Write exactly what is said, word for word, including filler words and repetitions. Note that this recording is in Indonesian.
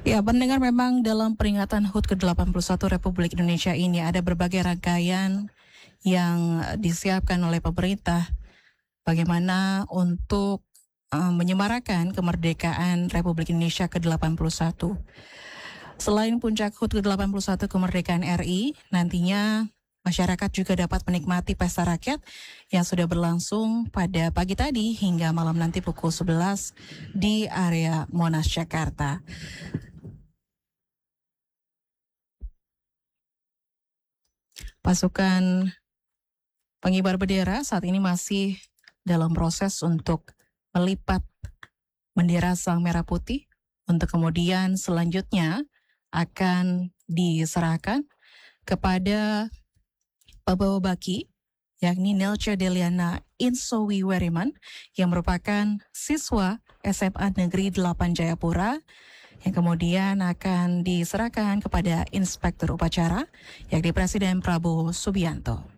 Ya, pendengar, memang dalam peringatan H U T ke delapan puluh satu Republik Indonesia ini ada berbagai rangkaian yang disiapkan oleh pemerintah bagaimana untuk uh, menyemarakan kemerdekaan Republik Indonesia ke delapan puluh satu. Selain puncak H U T ke delapan puluh satu kemerdekaan R I, nantinya masyarakat juga dapat menikmati pesta rakyat yang sudah berlangsung pada pagi tadi hingga malam nanti pukul sebelas di area Monas, Jakarta. Pasukan pengibar bendera saat ini masih dalam proses untuk melipat bendera Sang Merah Putih untuk kemudian selanjutnya akan diserahkan kepada Pembawa Baki, yakni Nelca Deliana Insowi Weriman yang merupakan siswa S M A Negeri delapan Jayapura, yang kemudian akan diserahkan kepada Inspektur Upacara, yakni Presiden Prabowo Subianto.